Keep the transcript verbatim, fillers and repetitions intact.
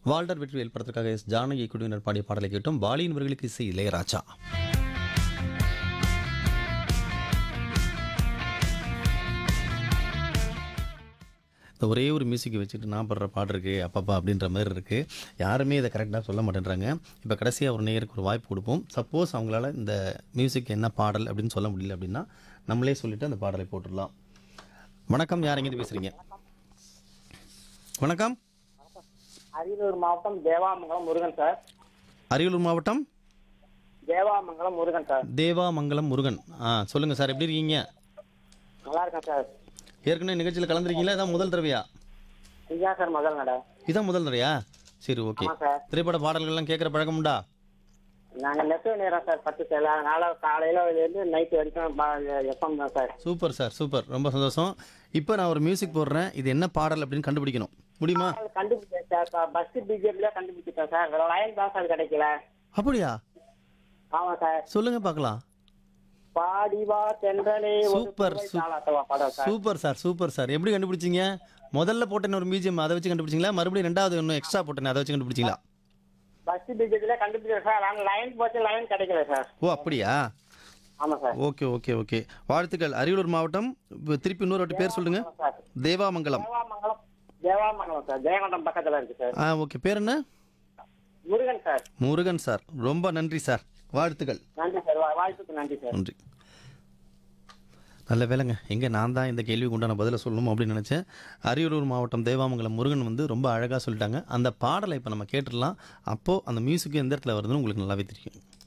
Walter Vetrivel படத்திற்காக S Janaki குழுவினர் பாடிய பாடலை கேட்டோம். பாலியின் வரிகளுக்கு இசை இளையராஜா. இந்த ஒரே ஒரு மியூசிக்கை வச்சுட்டு நான் படுற பாடு இருக்குது அப்பப்பா அப்படின்ற மாதிரி இருக்குது. யாருமே இதை கரெக்டாக சொல்ல மாட்டேன்றாங்க. இப்போ கடைசியாக ஒரு நேயருக்கு ஒரு வாய்ப்பு கொடுப்போம். சப்போஸ் அவங்களால இந்த மியூசிக் என்ன பாடல் அப்படின்னு சொல்ல முடியல அப்படின்னா நம்மளே சொல்லிவிட்டு அந்த பாடலை போட்டுடலாம். வணக்கம், யார் எங்கேருந்து பேசுகிறீங்க? வணக்கம். அரியலூர் மாவட்டம் தேவாமங்கலம் முருகன் சார். அரியலூர் மாவட்டம் தேவாமங்கலம் முருகன் சார். தேவாமங்கலம் முருகன். ஆ சொல்லுங்கள் சார், எப்படி இருக்கீங்க? நல்லா இருக்கேன் சார். ஏற்கனவே நிகழ்ச்சியில் கலந்துருக்கீங்களா? இதான் முதல் தடவையா? இதுதான் சார் முதல் நட. இதான் முதல் தடவையா? சரி, ஓகே. ஆமாம் சார். திரைப்பட பாடல்கள்லாம் கேட்குற பழக்கம் உண்டா? நாங்கள் நெசவு நேரம் சார் பத்து சார். அதனால காலையில் இருந்து நைட்டு வரைக்கும் எஃப்எம் தான் சார். சூப்பர் சார், சூப்பர், ரொம்ப சந்தோஷம். இப்போ நான் ஒரு மியூசிக் போடுறேன், இது என்ன பாடல் அப்படின்னு கண்டுபிடிக்கணும். முடியுமா? கண்டுபிடிச்சேன் சார். பஸ் பிஜேபியில கண்டுபிடிச்சிட்டேன் சார். லைன் தான் சார் கிடைக்கல. அப்படியா? ஆமாம் சார். சொல்லுங்க பார்க்கலாம். பாடிவா தென்றலே சூப்பர் பாடல் sir. Super sir, super sir. எப்படி கண்டுபிடிச்சிங்க? முதல்ல போட்டேன் ஒரு மியூசியம், அதை வச்சு கண்டுபிடிச்சிங்களா? மறுபடியும் ரெண்டாவது இன்னும் எக்ஸ்ட்ரா போட்டேன், அதை வச்சு கண்டுபிடிச்சிங்களா? பஸ் பிஜேபியில கண்டுபிடிச்சேன் சார். ஆனால் லைன் போச்சு, லைன் கிடைக்கல சார். ஓ அப்படியா? ஆமாம் சார். ஓகே ஓகே ஓகே வாழ்த்துக்கள். அரியலூர் மாவட்டம். இப்போ திருப்பி இன்னொரு வாட்டி பேர் சொல்லுங்க. சார் தேவாமங்கலம். தேவாமங்கலம் தேவாமங்கலம் சார். ஜெயங்கொண்டம் பக்கத்தில் இருக்கு சார். ஆ ஓகே. பேர் என்ன? முருகன் சார். முருகன் சார், ரொம்ப நன்றி சார், வாழ்த்துக்கள். நன்றி சார். வா- வாய்ப்புக்கு நன்றி சார். நன்றி. நல்ல வேலைங்க, எங்கே நான் தான் இந்த கேள்விக்கு உண்டான பதிலை சொல்லணும் அப்படின்னு நினச்சேன். அரியலூர் மாவட்டம் தேவாமங்கலம் முருகன் வந்து ரொம்ப அழகாக சொல்லிட்டாங்க. அந்த பாடலை இப்போ நம்ம கேட்டுடலாம். அப்போது அந்த மியூசிக் எந்த இடத்துல வருதுன்னு உங்களுக்கு நல்லாவே தெரியும்.